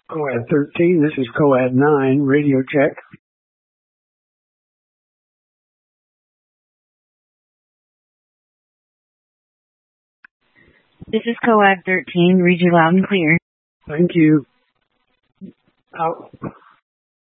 Coad 13, this is Coad 9, radio check. This is Coad 13, read you loud and clear. Thank you. Out.